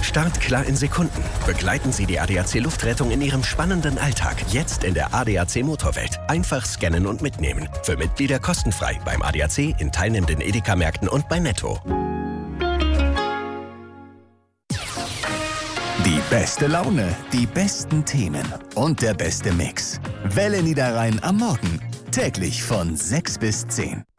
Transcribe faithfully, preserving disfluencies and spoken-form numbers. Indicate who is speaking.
Speaker 1: Startklar in Sekunden. Begleiten Sie die A D A C Luftrettung in Ihrem spannenden Alltag. Jetzt in der A D A C Motorwelt. Einfach scannen und mitnehmen. Für Mitglieder kostenfrei beim A D A C, in teilnehmenden Edeka-Märkten und bei Netto.
Speaker 2: Die beste Laune, die besten Themen und der beste Mix. Welle Niederrhein am Morgen. Täglich von sechs bis zehn.